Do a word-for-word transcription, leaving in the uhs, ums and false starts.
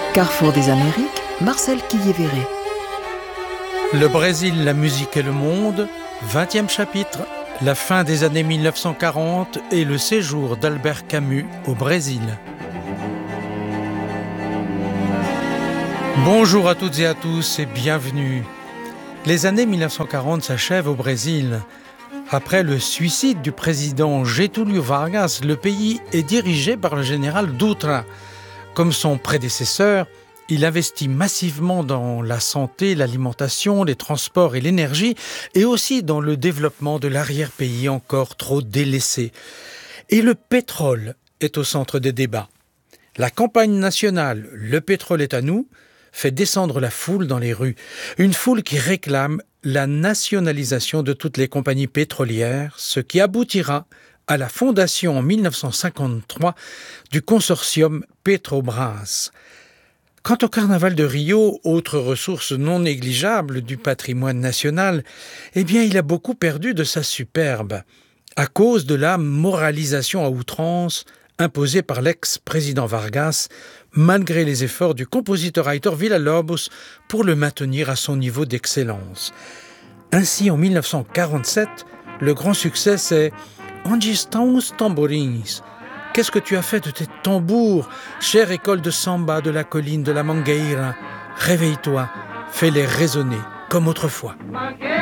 Carrefour des Amériques, Marcel Quilliévéré. Le Brésil, la musique et le monde, vingtième chapitre, la fin des années mille neuf cent quarante et le séjour d'Albert Camus au Brésil. Bonjour à toutes et à tous et bienvenue. Les années mille neuf cent quarante s'achèvent au Brésil. Après le suicide du président Getúlio Vargas, le pays est dirigé par le général Dutra. Comme son prédécesseur, il investit massivement dans la santé, l'alimentation, les transports et l'énergie, et aussi dans le développement de l'arrière-pays encore trop délaissé. Et le pétrole est au centre des débats. La campagne nationale « Le pétrole est à nous » fait descendre la foule dans les rues. Une foule qui réclame la nationalisation de toutes les compagnies pétrolières, ce qui aboutira à la fondation en mille neuf cent cinquante-trois du consortium Petrobras. Quant au carnaval de Rio, autre ressource non négligeable du patrimoine national, eh bien il a beaucoup perdu de sa superbe, à cause de la moralisation à outrance imposée par l'ex-président Vargas, malgré les efforts du compositeur Heitor Villa-Lobos pour le maintenir à son niveau d'excellence. Ainsi, en mille neuf cent quarante-sept, le grand succès c'est « Onde estão os tamborins ?» Qu'est-ce que tu as fait de tes tambours, chère école de samba de la colline de la Mangueira? Réveille-toi, fais-les résonner comme autrefois.